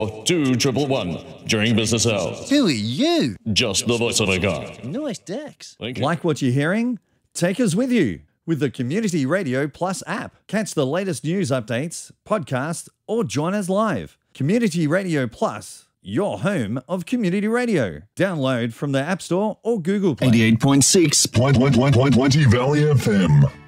2111 during business hours. Who are you? Just the voice of a guy. Nice decks. Thank you. Like what you're hearing? Take us with you with the Community Radio Plus app. Catch the latest news updates, podcasts, or join us live. Community Radio Plus, your home of community radio. Download from the App Store or Google Play. 88.6 Valley FM.